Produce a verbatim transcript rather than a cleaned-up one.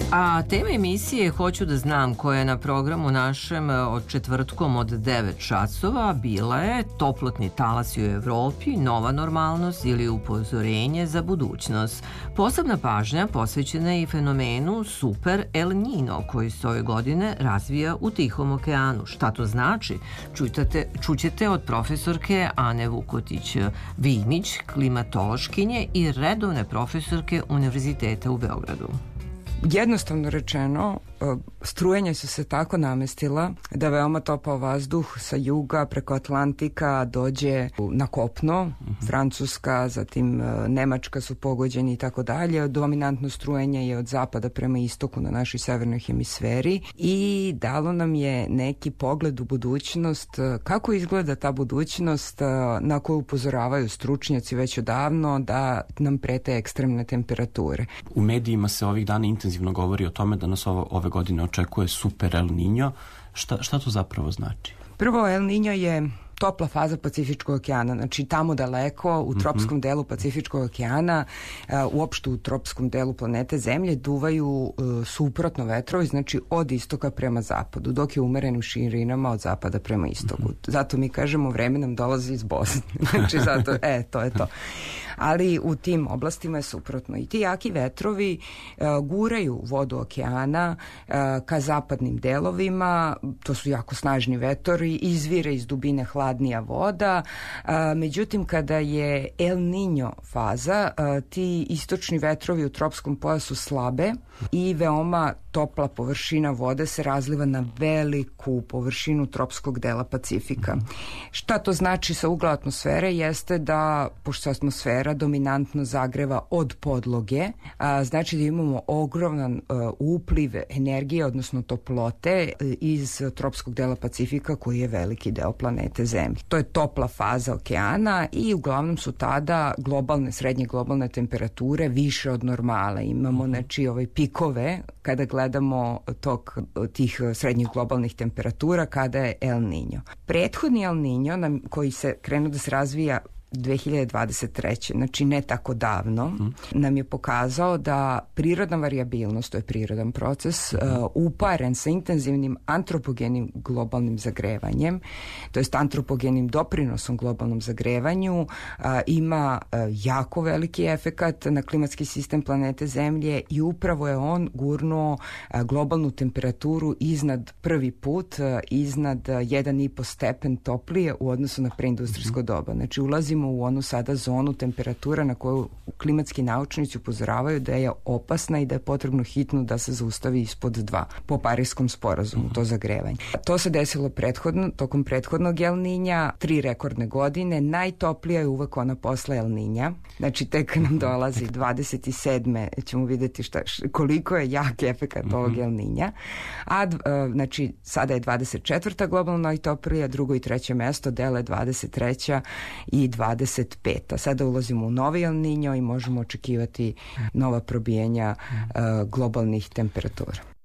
A tema emisije Hoću da znam, koja je na programu našem od četvrtkom od devet časova, bila je toplotni talasi u Evropi, nova normalnost ili upozorenje za budućnost. Posebna pažnja posvećena je i fenomenu Super El Niño, koji se ove godine razvija u Tihom okeanu. Šta to znači? Čućete, čućete od profesorke Ane Vukotić-Vinić, klimatološkinje i redovne profesorke Univerziteta u Beogradu. Jednostavno rečeno, strujenja su se tako namestila da veoma topao vazduh sa juga preko Atlantika dođe na kopno, uh-huh. Francuska, zatim Nemačka su pogođeni i tako dalje. Dominantno strujenje je od zapada prema istoku na našoj severnoj hemisferi i dalo nam je neki pogled u budućnost, kako izgleda ta budućnost na koju upozoravaju stručnjaci već odavno, da nam prete ekstremne temperature. U medijima se ovih dana intenzivno govori o tome da nas ovo, ove godine očekuje Super El Niño. Šta, šta to zapravo znači? Prvo, El Niño je topla faza Pacifičkog okeana, znači tamo daleko u tropskom mm-hmm. delu Pacifičkog okeana, uh, uopšte u tropskom delu planete Zemlje duvaju uh, suprotno vetrovi, znači od istoka prema zapadu, dok je umerenim širinama od zapada prema istoku. Mm-hmm. Zato mi kažemo vreme nam dolazi iz Bosne. Znači zato, e, to je to. Ali u tim oblastima je suprotno. I ti jaki vetrovi uh, guraju vodu okeana uh, ka zapadnim delovima, to su jako snažni vetori, izvire iz dubine hladnija voda, a, međutim kada je El Niño faza, a, ti istočni vetrovi u tropskom pojasu slabe i veoma topla površina vode se razliva na veliku površinu tropskog dela Pacifika. Mm-hmm. Šta to znači sa ugla atmosfere? Jeste da, pošto atmosfera dominantno zagreva od podloge, a, znači da imamo ogroman a, upliv energije, odnosno toplote iz tropskog dela Pacifika koji je veliki deo planete Zemlje. To je topla faza okeana i uglavnom su tada globalne, srednje globalne temperature više od normale. Imamo znači ove pikove kada gledamo tok tih srednjih globalnih temperatura kada je El Niño. Prethodni El Niño nam, koji se krenuo da se razvija dve hiljade dvadeset treće znači ne tako davno, mm. nam je pokazao da prirodna varijabilnost, to je prirodan proces, mm. uh, uparen sa intenzivnim antropogenim globalnim zagrevanjem, to jest antropogenim doprinosom globalnom zagrevanju, uh, ima uh, jako veliki efekat na klimatski sistem planete Zemlje i upravo je on gurnuo uh, globalnu temperaturu iznad prvi put, uh, iznad uh, jedan i po stepen toplije u odnosu na preindustrijsko mm. doba. Znači ulazimo u onu sada zonu temperatura na koju klimatski naučnici upozoravaju da je opasna i da je potrebno hitno da se zaustavi ispod dva po Parijskom sporazumu, mm-hmm. to zagrevanje. To se desilo prethodno, tokom prethodnog El Niña, tri rekordne godine, najtoplija je uvek ona posle El Niña, znači tek nam dolazi dvadeset sedme ćemo vidjeti šta, koliko je jak efekat mm-hmm. ovog El Niña, a znači sada je dvadeset četvrta globalno najtoplija, drugo i treće mesto dele dvadeset treća i dvadeset peta. Sada ulazimo u novi El Niño i možemo očekivati nova probijanja uh, globalnih temperatura.